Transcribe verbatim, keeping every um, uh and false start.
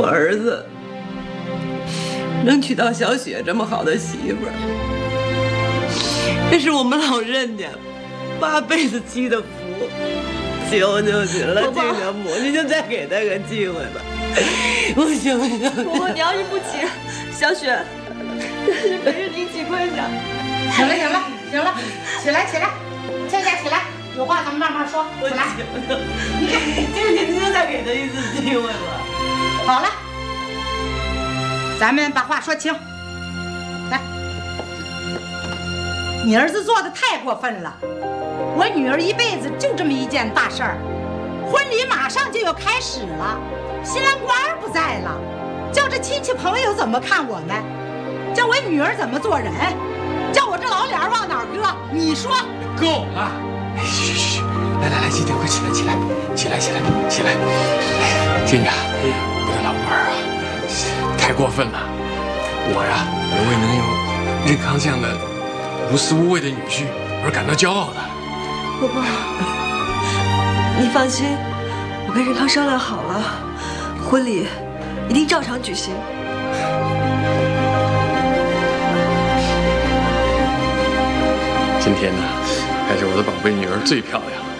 我儿子能娶到小雪这么好的媳妇儿，这是我们老任家八辈子积的福。求求你了，亲家母，你就再给他个机会吧。我求求你。 婆婆，你要是不起，小雪是陪着你一起跪下。 行了行了行了，起来起来，倩倩起来，有话咱们慢慢说。 我起来， 你这你就再给他一次机会吧。 好了，咱们把话说清。来，你儿子做的太过分了。我女儿一辈子就这么一件大事儿，婚礼马上就要开始了，新郎官不在了，叫这亲戚朋友怎么看我们？叫我女儿怎么做人？叫我这老脸往哪儿搁？你说够了！哎，去去去，来来来，金田快起来起来起来起来起来！哎呀，金家，我的老伴儿啊，太过分了！我呀，也为能有任康这样的无私无畏的女婿而感到骄傲的。 婆婆，你放心，我跟任康商量好了，婚礼一定照常举行。 今天呢，还是我的宝贝女儿最漂亮。